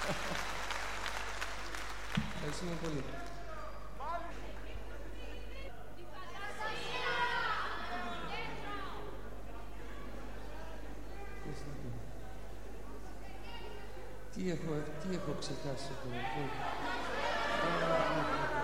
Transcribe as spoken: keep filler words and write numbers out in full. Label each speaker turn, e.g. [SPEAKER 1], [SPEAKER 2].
[SPEAKER 1] Ευχαριστούμε πολύ. Τι έχω, τι έχω ξεχάσει εδώ.